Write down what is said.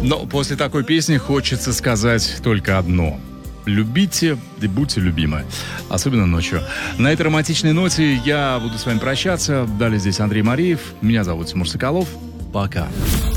Но после такой песни хочется сказать только одно. Любите и будьте любимы. Особенно ночью. На этой романтичной ноте я буду с вами прощаться. Далее здесь Андрей Мариев. Меня зовут Тимур Соколов. Пока.